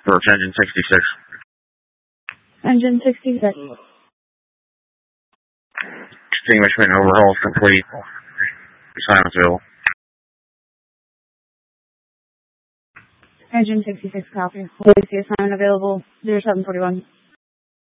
Approach engine 66. Engine 66. Extinguishment overhaul is complete. Silence available. Engine 66 copy. Please see assignment available 0741.